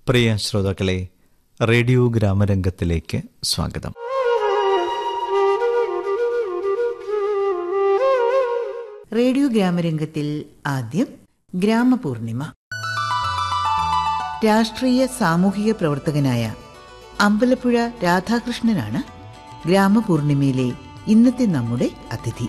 പ്രിയ ശ്രോതാക്കളെ, റേഡിയോ ഗ്രാമരംഗത്തിലേക്ക് സ്വാഗതം. റേഡിയോ ഗ്രാമരംഗത്തിൽ ആദ്യം ഗ്രാമപൂർണിമ. രാഷ്ട്രീയ സാമൂഹിക പ്രവർത്തകനായ അമ്പലപ്പുഴ രാധാകൃഷ്ണനാണ് ഗ്രാമപൂർണിമയിലെ ഇന്നത്തെ നമ്മുടെ അതിഥി.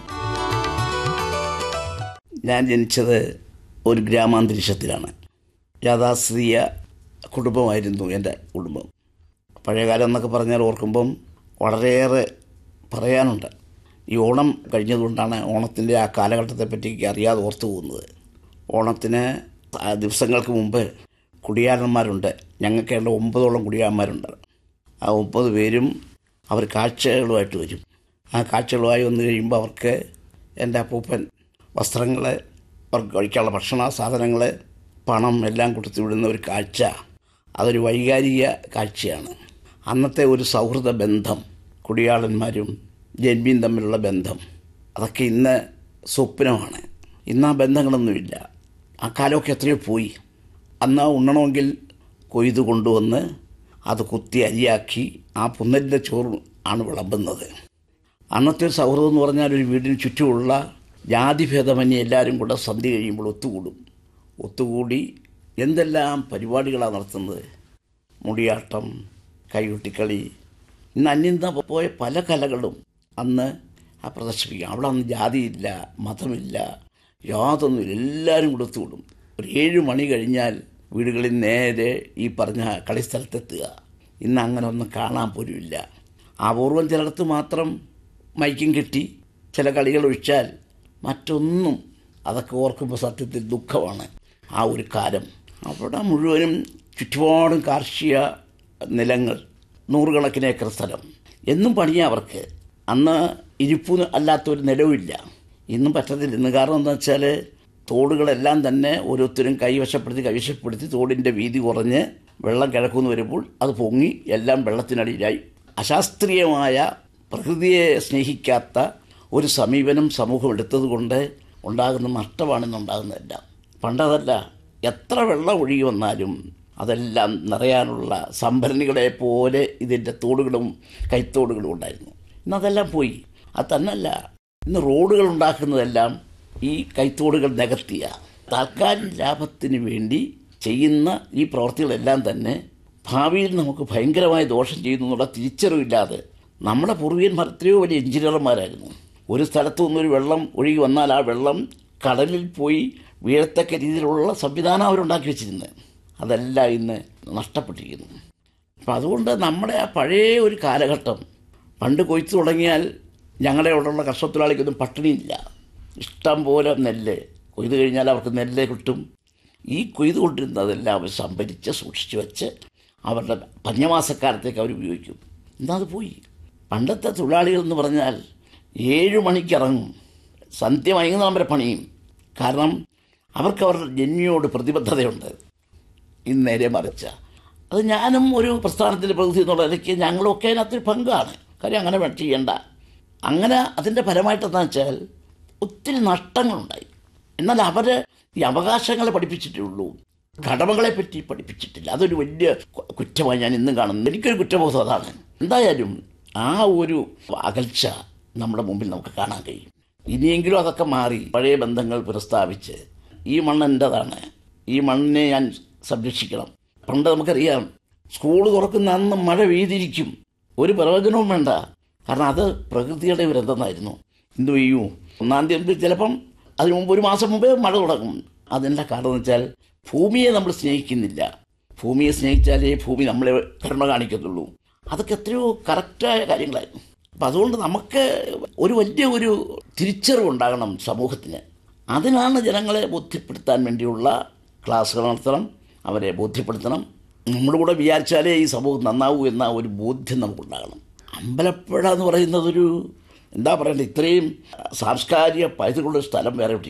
ഞാൻ ജനിച്ചത് ഒരു ഗ്രാമാന്തരീക്ഷത്തിലാണ്. യാഥാസ്ഥിതിക കുടുംബമായിരുന്നു എൻ്റെ കുടുംബം. പഴയകാലം എന്നൊക്കെ പറഞ്ഞാൽ ഓർക്കുമ്പം വളരെയേറെ പറയാനുണ്ട്. ഈ ഓണം കഴിഞ്ഞതുകൊണ്ടാണ് ഓണത്തിൻ്റെ ആ കാലഘട്ടത്തെപ്പറ്റി അറിയാതെ ഓർത്തു പോകുന്നത്. ഓണത്തിന് ദിവസങ്ങൾക്ക് മുമ്പ് കുടിയാരന്മാരുണ്ട്. ഞങ്ങൾക്ക് 9 കുടിയാന്മാരുണ്ട്. ആ 9 പേരും അവർ കാഴ്ചകളുമായിട്ട് വരും. ആ കാഴ്ചകളുമായി വന്നു കഴിയുമ്പോൾ അവർക്ക് എൻ്റെ അപ്പൂപ്പൻ വസ്ത്രങ്ങൾ, അവർക്ക് കഴിക്കാനുള്ള ഭക്ഷണ സാധനങ്ങൾ, പണം എല്ലാം കൊടുത്തു വിടുന്ന ഒരു കാഴ്ച. അതൊരു വൈകാരിക കാഴ്ചയാണ്. അന്നത്തെ ഒരു സൗഹൃദ ബന്ധം, കുടിയാളന്മാരും ജന്മിയും തമ്മിലുള്ള ബന്ധം, അതൊക്കെ ഇന്ന് സ്വപ്നമാണ്. ഇന്ന് ആ ബന്ധങ്ങളൊന്നുമില്ല. ആ കാലമൊക്കെ എത്രയോ പോയി. അന്ന് ഉണ്ണണമെങ്കിൽ കൊയ്തു കൊണ്ടുവന്ന് അത് കുത്തി അരിയാക്കി ആ പുന്നലിൻ്റെ ചോറ് ആണ് വിളമ്പുന്നത്. അന്നത്തെ സൗഹൃദം എന്ന് പറഞ്ഞാൽ ഒരു വീടിന് ചുറ്റുമുള്ള ജാതിഭേദമന്യേ എല്ലാവരും കൂടെ സന്ധ്യ കഴിയുമ്പോൾ ഒത്തുകൂടി എന്തെല്ലാം പരിപാടികളാണ് നടത്തുന്നത്. മുടിയാട്ടം, കൈകൊട്ടിക്കളി, ഇന്ന് അന്യം പോയ പല കലകളും അന്ന് പ്രദർശിപ്പിക്കാം. അവിടെ അന്ന് ജാതിയില്ല, മതമില്ല, യാതൊന്നുമില്ല. എല്ലാവരും കൂടെ ഒത്തുകൂടും. ഒരു 7 മണി കഴിഞ്ഞാൽ വീടുകളിൽ നേരെ ഈ പറഞ്ഞ കളിസ്ഥലത്തെത്തുക. ഇന്ന് അങ്ങനെ ഒന്നും കാണാൻ പോലുമില്ല. അപൂർവം ചിലയിടത്ത് മാത്രം മൈക്കും കെട്ടി ചില കളികൾ ഒഴിച്ചാൽ മറ്റൊന്നും. അതൊക്കെ ഓർക്കുമ്പോൾ സത്യത്തിൽ ദുഃഖമാണ്. ആ ഒരു കാലം അവിടെ മുഴുവനും ചുറ്റുപാടും കാർഷിക നിലങ്ങൾ, 100 കണക്കിന് ഏക്കർ സ്ഥലം, എന്നും പണിയാ അവർക്ക്. അന്ന് ഇരിപ്പു അല്ലാത്തൊരു നിലവില്ല. ഇന്നും പറ്റത്തില്ല. ഇന്ന് കാരണം എന്താ വെച്ചാൽ തോടുകളെല്ലാം തന്നെ ഓരോരുത്തരും കൈവശപ്പെടുത്തി തോടിൻ്റെ വീതി കുറഞ്ഞ് വെള്ളം കിഴക്കുന്ന് വരുമ്പോൾ അത് പൊങ്ങി എല്ലാം വെള്ളത്തിനടിയിലായി. അശാസ്ത്രീയമായ, പ്രകൃതിയെ സ്നേഹിക്കാത്ത ഒരു സമീപനം സമൂഹം എടുത്തതുകൊണ്ട് ഉണ്ടാകുന്ന നഷ്ടമാണെന്നുണ്ടാകുന്നതെല്ലാം. പണ്ടതല്ല, എത്ര വെള്ളം ഒഴുകി വന്നാലും അതെല്ലാം നിറയാനുള്ള സംഭരണികളെ പോലെ ഇതിൻ്റെ തോടുകളും കൈത്തോടുകളും ഉണ്ടായിരുന്നു. ഇന്നതെല്ലാം പോയി. അത് തന്നല്ല, ഇന്ന് റോഡുകൾ ഉണ്ടാക്കുന്നതെല്ലാം ഈ കൈത്തോടുകൾ നികത്തിയ താൽക്കാലിക ലാഭത്തിന് വേണ്ടി ചെയ്യുന്ന ഈ പ്രവൃത്തികളെല്ലാം തന്നെ ഭാവിയിൽ നമുക്ക് ഭയങ്കരമായ ദോഷം ചെയ്യുന്നു എന്നുള്ള തിരിച്ചറിവില്ലാതെ നമ്മുടെ പൂർവികന്മാർ എത്രയോ വലിയ എഞ്ചിനീയർമാരായിരുന്നു. ഒരു സ്ഥലത്തു നിന്നൊരു വെള്ളം ഒഴുകി വന്നാൽ ആ വെള്ളം കടലിൽ പോയി വീഴത്തക്ക രീതിയിലുള്ള സംവിധാനം അവരുണ്ടാക്കി വെച്ചിരുന്നത്. അതെല്ലാം ഇന്ന് നഷ്ടപ്പെട്ടിരിക്കുന്നു. അപ്പം അതുകൊണ്ട് നമ്മുടെ ആ പഴയ ഒരു കാലഘട്ടം, പണ്ട് കൊയ്ത്ത് തുടങ്ങിയാൽ ഞങ്ങളുടെ അവിടെയുള്ള കർഷകത്തൊഴിലാളിക്കൊന്നും പട്ടിണിയില്ല. ഇഷ്ടം പോലെ നെല്ല് കൊയ്ത് കഴിഞ്ഞാൽ അവർക്ക് നെല്ല് കിട്ടും. ഈ കൊയ്ത് കൊണ്ടിരുന്നതെല്ലാം അവർ സംഭരിച്ച് സൂക്ഷിച്ച് വെച്ച് അവരുടെ പഞ്ഞമാസക്കാലത്തേക്ക് അവർ ഉപയോഗിക്കും. ഇന്നത് പോയി. പണ്ടത്തെ തൊഴിലാളികൾ എന്ന് പറഞ്ഞാൽ 7 മണിക്ക് ഇറങ്ങും, സന്ധ്യ വൈകുന്നേരം വരെ പണിയും. കാരണം അവർക്ക് അവരുടെ ജന്മിയോട് പ്രതിബദ്ധതയുണ്ട്. ഇന്ന് നേരെ മറിച്ച അത് ഞാനും ഒരു പ്രസ്ഥാനത്തിൻ്റെ പ്രതിനിധി എന്നുള്ള നിലയ്ക്ക് ഞങ്ങളൊക്കെ അതിനകത്തൊരു പങ്കാണ്. കാര്യം അങ്ങനെ ചെയ്യേണ്ട. അങ്ങനെ അതിൻ്റെ ഫലമായിട്ട് എന്താണെന്ന് വെച്ചാൽ ഒത്തിരി നഷ്ടങ്ങളുണ്ടായി. എന്നാൽ അവർ ഈ അവകാശങ്ങളെ പഠിപ്പിച്ചിട്ടേ ഉള്ളൂ, കടമകളെ പറ്റി പഠിപ്പിച്ചിട്ടില്ല. അതൊരു വലിയ കുറ്റമായി ഞാൻ ഇന്നും കാണുന്നു. എനിക്കൊരു കുറ്റബോധം അതാണ്. എന്തായാലും ആ ഒരു അകൽച്ച നമ്മുടെ മുമ്പിൽ നമുക്ക് കാണാൻ കഴിയും. ഇനിയെങ്കിലും അതൊക്കെ മാറി പഴയ ബന്ധങ്ങൾ പുനഃസ്ഥാപിച്ച് ഈ മണ്ണ് എൻ്റെതാണ്, ഈ മണ്ണിനെ ഞാൻ സംരക്ഷിക്കണം. പണ്ട് നമുക്കറിയാം, സ്കൂൾ തുറക്കുന്ന അന്ന് മഴ പെയ്തിരിക്കും, ഒരു പ്രയോജനവും വേണ്ട. കാരണം അത് പ്രകൃതിയുടെ ഒരു എന്തെന്നായിരുന്നു. എന്ത് പെയ്യൂ, 1-ാം തീയതി ചിലപ്പം അതിന് മുമ്പ് 1 മാസം മുമ്പേ മഴ തുടങ്ങും. അതിൻ്റെ കാരണം എന്ന് വെച്ചാൽ ഭൂമിയെ നമ്മൾ സ്നേഹിക്കുന്നില്ല. ഭൂമിയെ സ്നേഹിച്ചാലേ ഭൂമി നമ്മളെ കരുണ കാണിക്കത്തുള്ളൂ. അതൊക്കെ എത്രയോ കറക്റ്റായ കാര്യങ്ങളായിരുന്നു. അപ്പം അതുകൊണ്ട് നമുക്ക് ഒരു വലിയ തിരിച്ചറിവുണ്ടാകണം സമൂഹത്തിന്. അതിനാണ് ജനങ്ങളെ ബോധ്യപ്പെടുത്താൻ വേണ്ടിയുള്ള ക്ലാസ്സുകൾ നടത്തണം, അവരെ ബോധ്യപ്പെടുത്തണം. നമ്മുടെ കൂടെ വിചാരിച്ചാലേ ഈ സമൂഹം നന്നാവൂ എന്ന ഒരു ബോധ്യം നമുക്കുണ്ടാകണം. അമ്പലപ്പുഴ എന്ന് പറയുന്നതൊരു എന്താ പറയണ്ടത്, ഇത്രയും സാംസ്കാരിക പൈതൃകമുള്ള സ്ഥലം വേറെ